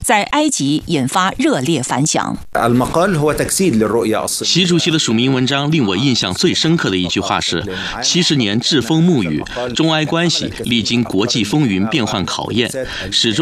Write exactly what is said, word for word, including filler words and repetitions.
在埃及引发热烈反响。 习主席的署名文章令我印象最深刻的一句话是：七十年栉风沐雨，中埃关系历经国际风云变幻考验，始终